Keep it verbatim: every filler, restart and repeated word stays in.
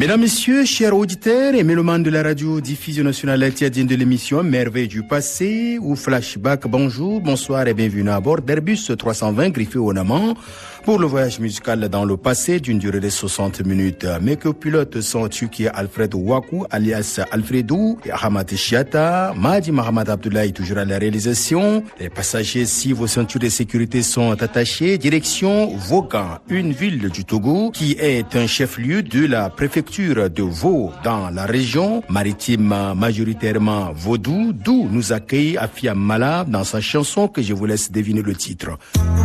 Mesdames, Messieurs, chers auditeurs et mélomanes de la radio diffusion nationale haïtienne de l'émission Merveille du passé ou Flashback, bonjour, bonsoir et bienvenue à bord d'Airbus trois cent vingt griffé au Naman pour le voyage musical dans le passé d'une durée de soixante minutes. Mes copilotes sont Tuki Alfred Wakou alias Alfredou et Ahmad Chiata, Madi Mahamad Abdoulaye toujours à la réalisation. Les passagers, si vos ceintures de sécurité sont attachées, direction Vaughan, une ville du Togo qui est un chef-lieu de la préfecture de Vaud dans la région maritime majoritairement vaudou, d'où nous accueille Afia Mala dans sa chanson que je vous laisse deviner le titre.